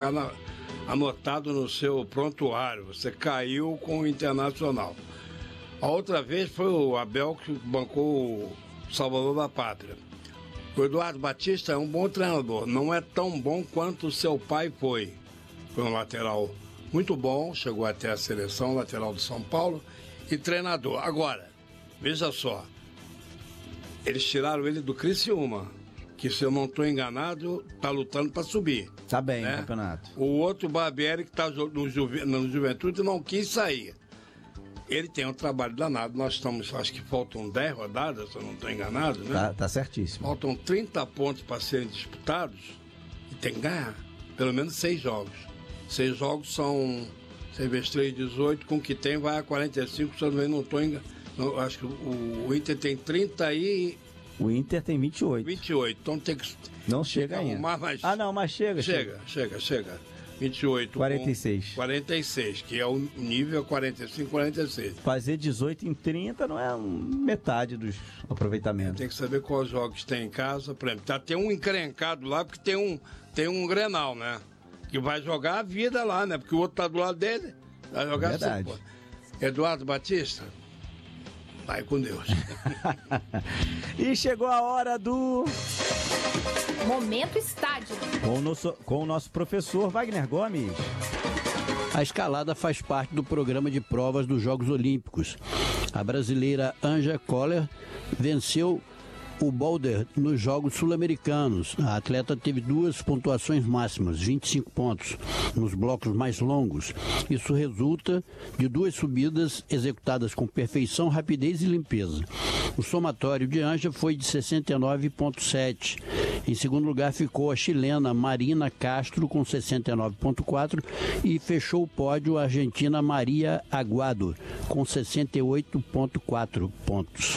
está anotado no seu prontuário. Você caiu com o Internacional. A outra vez foi o Abel que bancou o Salvador da Pátria. O Eduardo Batista é um bom treinador, não é tão bom quanto o seu pai foi. Foi um lateral muito bom, chegou até a seleção, lateral do São Paulo, e treinador. Agora, veja só, eles tiraram ele do Criciúma, que, se eu não estou enganado, está lutando para subir. Tá bem, né? No campeonato. O outro Barbieri, que está no Juventude, não quis sair. Ele tem um trabalho danado. Nós estamos, acho que faltam 10 rodadas, se eu não estou enganado, né? Tá certíssimo. Faltam 30 pontos para serem disputados e tem que ganhar pelo menos 6 jogos. 6 jogos são 6 vezes 3, 18, com o que tem vai a 45, se eu não estou enganado. Acho que o Inter tem 30 e... O Inter tem 28. 28, então tem que... Não chega ainda. Mas... Ah, não, mas chega. 28. 46. 46, que é o nível 45, 46. Fazer 18 em 30 não é metade dos aproveitamentos. Tem que saber quais jogos tem em casa. Por exemplo, tem um encrencado lá, porque tem um Grenal, né? Que vai jogar a vida lá, né? Porque o outro tá do lado dele. Vai jogar verdade. Assim, Eduardo Batista, vai com Deus. E chegou a hora do... Momento Estádio. Com o nosso professor Wagner Gomes. A escalada faz parte do programa de provas dos Jogos Olímpicos. A brasileira Anja Koller venceu o boulder nos Jogos Sul-Americanos. A atleta teve 2 pontuações máximas, 25 pontos, nos blocos mais longos. Isso resulta de 2 subidas executadas com perfeição, rapidez e limpeza. O somatório de Anja foi de 69,7. Em segundo lugar ficou a chilena Marina Castro com 69,4 e fechou o pódio a argentina Maria Aguado com 68,4 pontos.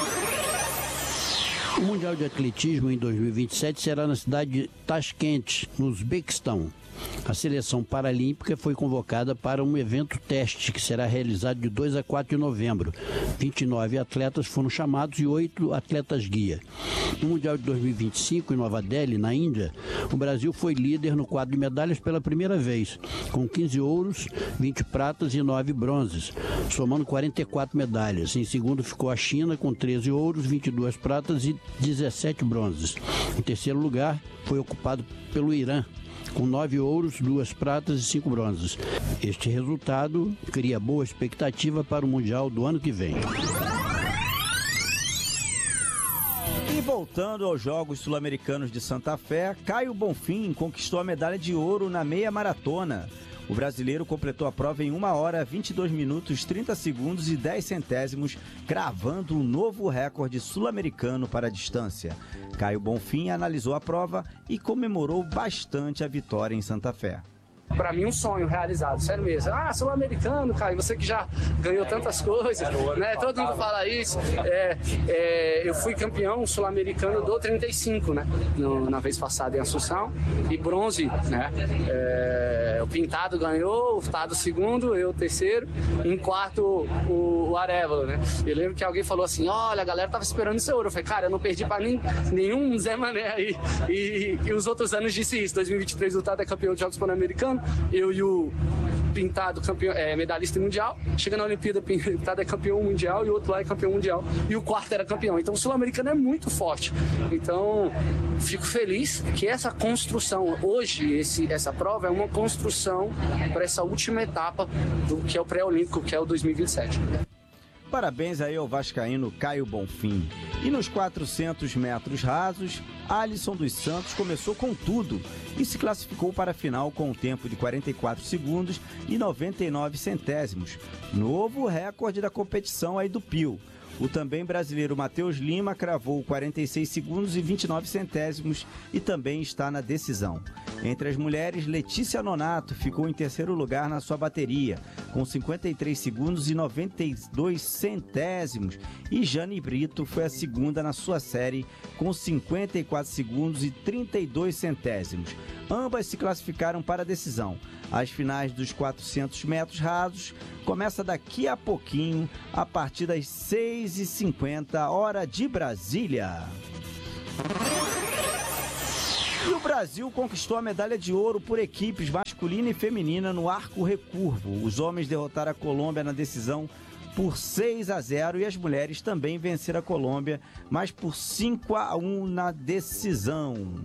O Mundial de Atletismo em 2027 será na cidade de Tashkent, no Uzbequistão. A seleção paralímpica foi convocada para um evento teste que será realizado de 2 a 4 de novembro. 29 atletas foram chamados e 8 atletas guia. No Mundial de 2025 em Nova Delhi, na Índia, o Brasil foi líder no quadro de medalhas pela primeira vez, com 15 ouros, 20 pratas e 9 bronzes, somando 44 medalhas. Em segundo ficou a China com 13 ouros, 22 pratas e 17 bronzes. Em terceiro lugar foi ocupado pelo Irã, com 9 ouros, 2 pratas e 5 bronzes. Este resultado cria boa expectativa para o Mundial do ano que vem. E voltando aos Jogos Sul-Americanos de Santa Fé, Caio Bonfim conquistou a medalha de ouro na meia maratona. O brasileiro completou a prova em 1 hora, 22 minutos, 30 segundos e 10 centésimos, cravando um novo recorde sul-americano para a distância. Caio Bonfim analisou a prova e comemorou bastante a vitória em Santa Fé. Pra mim, um sonho realizado, sério mesmo. Ah, sul-americano, cara, você que já ganhou tantas coisas, né? Todo mundo fala isso. Eu fui campeão sul-americano do 35, né? Na vez passada em Assunção, e bronze, né? O Pintado ganhou, o Furtado segundo, eu terceiro, em quarto o Arevalo, né? Eu lembro que alguém falou assim: olha, a galera tava esperando esse ouro. Eu falei, cara, eu não perdi pra nenhum Zé Mané aí. E os outros anos disse isso. 2023 o Tado é campeão de Jogos Pan-Americanos. Eu e o Pintado, campeão, medalhista mundial. Chega na Olimpíada, Pintado é campeão mundial e o outro lá é campeão mundial. E o quarto era campeão. Então o sul-americano é muito forte. Então, fico feliz que essa construção, hoje, essa prova é uma construção para essa última etapa do que é o pré-olímpico, que é o 2027. Parabéns aí ao vascaíno Caio Bonfim. E nos 400 metros rasos, Alisson dos Santos começou com tudo e se classificou para a final com um tempo de 44 segundos e 99 centésimos. Novo recorde da competição aí do Pio. O também brasileiro Matheus Lima cravou 46 segundos e 29 centésimos e também está na decisão. Entre as mulheres, Letícia Nonato ficou em terceiro lugar na sua bateria, com 53 segundos e 92 centésimos. E Jane Brito foi a segunda na sua série, com 54 segundos e 32 centésimos. Ambas se classificaram para a decisão. As finais dos 400 metros rasos começa daqui a pouquinho, a partir das 6h50, hora de Brasília. E o Brasil conquistou a medalha de ouro por equipes masculina e feminina no arco recurvo. Os homens derrotaram a Colômbia na decisão por 6-0 e as mulheres também venceram a Colômbia, mas por 5-1 na decisão.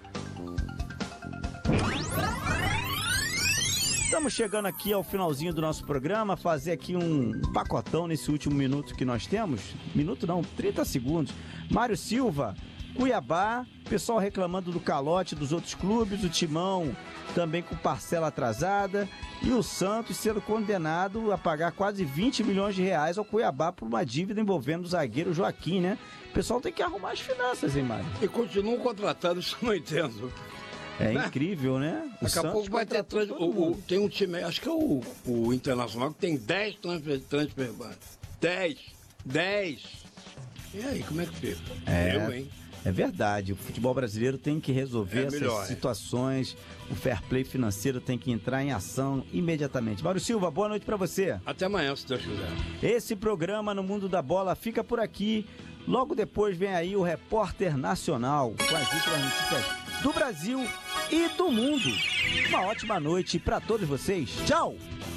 Estamos chegando aqui ao finalzinho do nosso programa, fazer aqui um pacotão nesse último minuto que nós temos. Minuto não, 30 segundos. Mário Silva, Cuiabá, pessoal reclamando do calote dos outros clubes, o Timão também com parcela atrasada e o Santos sendo condenado a pagar quase 20 milhões de reais ao Cuiabá por uma dívida envolvendo o zagueiro Joaquim, né? O pessoal tem que arrumar as finanças, hein, Mário? E continuam contratando, isso eu não entendo. É incrível, né? Daqui a pouco vai ter tem um time, acho que é o Internacional, que tem 10 transfer ban. 10. E aí, como é que fica? É verdade, o futebol brasileiro tem que resolver essas situações, o fair play financeiro tem que entrar em ação imediatamente. Mário Silva, boa noite pra você. Até amanhã, se Deus quiser. Esse programa No Mundo da Bola fica por aqui. Logo depois vem aí o Repórter Nacional, com as últimas notícias do Brasil e do mundo. Uma ótima noite pra todos vocês. Tchau!